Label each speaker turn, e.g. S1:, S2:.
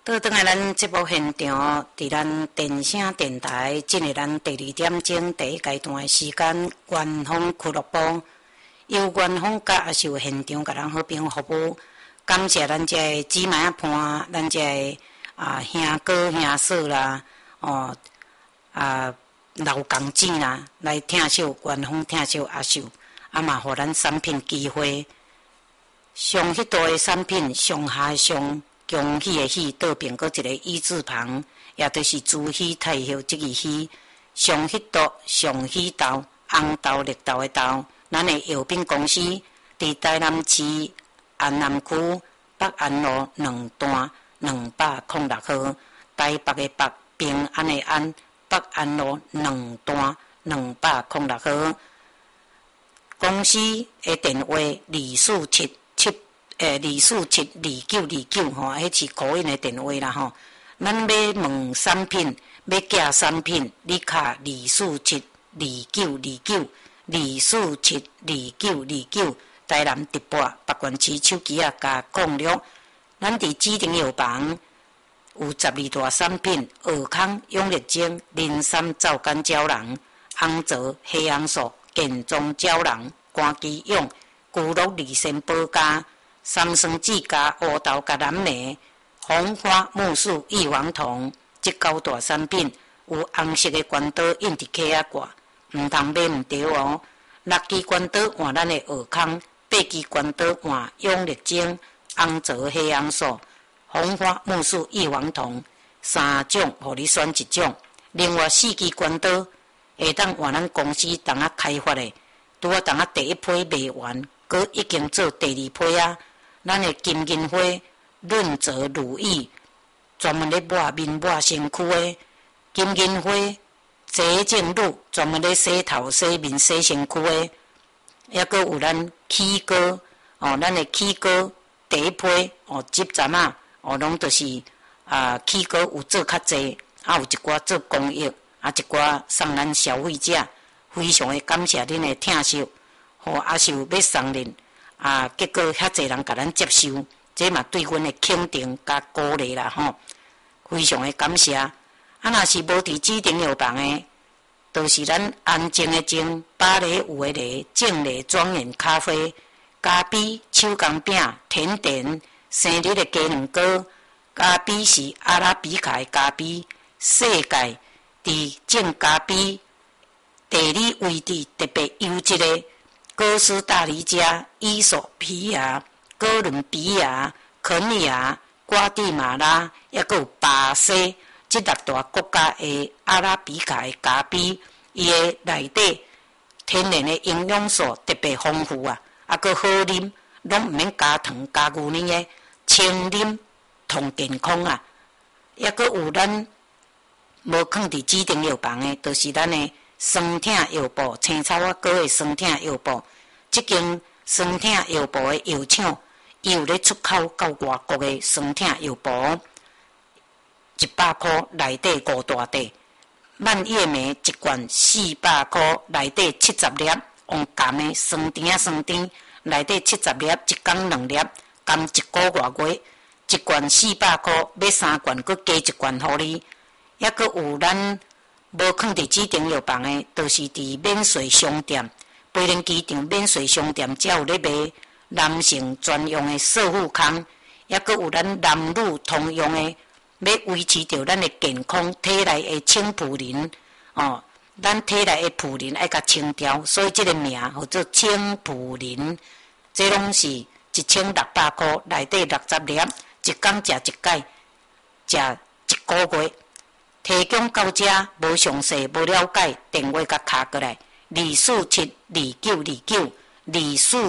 S1: 倒转来咱节目现场，伫咱电声电台，进入咱第2点钟第一阶段的时间，官方俱乐部由官方甲也是有现场甲咱好朋友服务。感谢咱这个姊妹伴，咱这个兄哥兄嫂啦，老公子啦，来听首官方听首阿秀，嘛，互咱产品机会，上迄道的产品，上下上。恭喜的喜，倒边搁一个一字旁，也就是朱喜太后这个喜。上迄道上喜豆，红豆绿豆的豆。咱的药品公司伫台南市安南区北安路2段206号，台北的北，平安的安，北安路2段206号。公司的电话2472929吼，迄是口音的电话啦吼。咱要问产品，要寄产品，你卡2472929，2472929，台南直播北关市手机啊加攻略。咱伫指定药房有12大产品：尔康、永力精、磷酸皂苷胶囊、红枣、黑红素、健壮胶囊、肝肌用、骨碌利参保加。三酸酯加乌豆加蓝莓、红花木素异黄酮，这9大产品有红色的关刀印伫脚仔挂，毋通买毋对哦。6支关刀换咱的尔康，8支关刀换永力精、红枣黑红素、红花木素异黄酮，3种互你选一种。另外4支关刀会当换咱公司当下开发的，拄啊当下第一批卖完，佮已经做第2批啊。咱的金银花润泽乳液，专门咧抹面抹身躯的金银花洁净乳，专门咧洗头洗面洗身躯的，还佫有咱起膏咱的起膏第一批集站啊拢就是起膏有做较济，有一寡做公益，一寡送咱消费者，非常的感谢恁的听惜，也是有要送恁。结果遐侪人甲咱接受，这嘛对阮的肯定甲鼓励啦吼，非常的感谢。若是无伫指定药房的，就是咱安静的静，芭蕾舞的蕾，静蕾庄园咖啡、咖啡、手工饼、甜点、生日的鸡卵糕，咖啡是阿拉比卡的咖啡，世界伫种咖啡地理位置特别优质的。哥斯达黎加、伊索比亚、哥伦比亚、肯尼亚、瓜地马拉，还佫有巴西，这6大国家的阿拉比卡的咖啡，伊的内底天然的营养素特别丰富啊，佫好啉，拢毋免加糖加牛奶的，清啉同健康啊。还佫有咱无放伫指定药房的，就是咱的。酸痛药布，青草仔膏的酸痛药布，即间酸痛药布的药厂，伊有咧出口到外国的酸痛药布，100块内底5大袋，蔓叶莓一罐400块内底70粒，用甘的酸甜酸甜内底70粒，一天2粒，甘1个月，一罐400块，买3罐，佮加1罐互你，还佫有咱。无放伫指定药房的，就是伫免税商店、培仁机场免税商店，才有咧卖男性专用的瘦肤康，还佫有咱男女通用的，要维持着咱的健康体内的清普林咱体内的普林爱甲清调，所以这个名叫做清普林，这拢是1600块，内底60粒，一天食1摆，食1个月。提供到这，无详细、无了解，电话甲敲过来，2472929，247。